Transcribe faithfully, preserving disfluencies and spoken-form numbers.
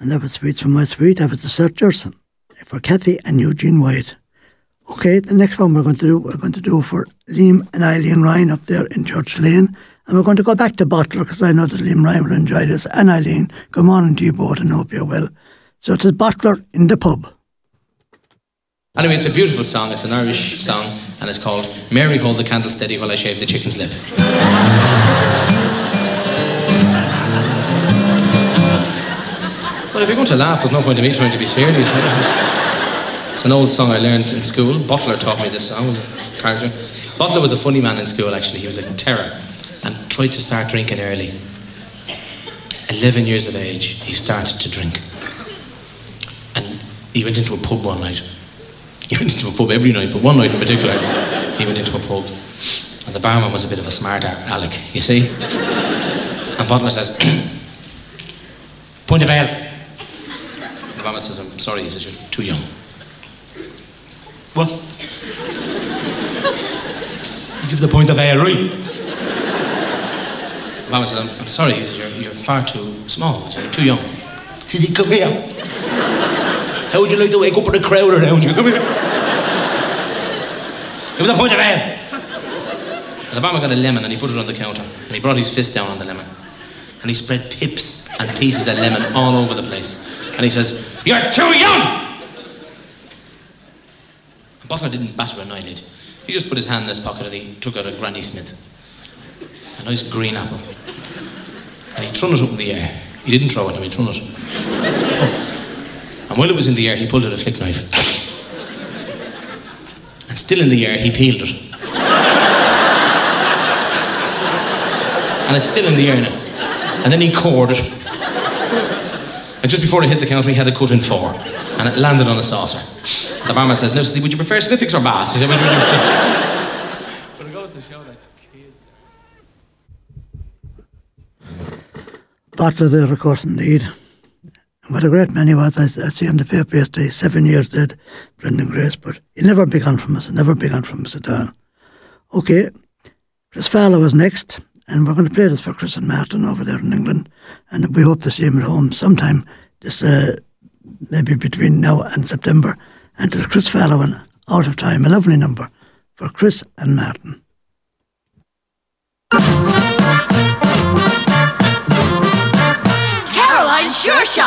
And that was Sweets from My Sweet. That was the Searchers for Kathy and Eugene White. Okay, the next one we're going to do, we're going to do for Liam and Eileen Ryan up there in Church Lane. And we're going to go back to Bottler because I know that Liam Ryan will enjoy this. And Eileen, good morning to you both and hope you're well. So it's a Bottler in the pub. Anyway, it's a beautiful song. It's an Irish song and it's called Mary Hold the Candle Steady While I Shave the Chicken's Lip. Well, if you're going to laugh, there's no point in me trying to be serious. It's an old song I learned in school. Butler taught me this song, was a character. Butler was a funny man in school, actually. He was a terror and tried to start drinking early. Eleven years of age, he started to drink. And he went into a pub one night. He went into a pub every night, but one night in particular, he went into a pub. And the barman was a bit of a smart aleck, you see? And Butler says, point of ale. The barman says, I'm sorry, he says, you're too young. What? You give the point of ale, right? The barman says, I'm, I'm sorry, he says, you're, you're far too small. He says, you're too young. He says, come here. How would you like to wake up with a crowd around you? Come here. It was a point of ale. And the barman got a lemon and he put it on the counter and he brought his fist down on the lemon and he spread pips and pieces of lemon all over the place. And he says, you're too young! And Butler didn't batter an eyelid. He just put his hand in his pocket and he took out a Granny Smith. A nice green apple. And he threw it up in the air. He didn't throw it, I mean, he threw it up. And while it was in the air, he pulled out a flick knife. And still in the air, he peeled it. And it's still in the air now. And then he cored it. And just before it hit the counter, he had it cut in four. And it landed on a saucer. The barman says, now, would you prefer Smithwick's or Bass? He said, which would you prefer? But it goes to show that kids... Bottler there, of course, indeed. What a great man he was. I, I see on the paper yesterday, seven years dead, Brendan Grace, but he'll never be gone from us, never be gone from us at all. Okay, Chris Fowler was next, and we're going to play this for Chris and Martin over there in England, and we hope to see him at home sometime, this uh, maybe between now and September. And there's Chris Fowler one, Out of Time, a lovely number for Chris and Martin. Caroline Sure Shot.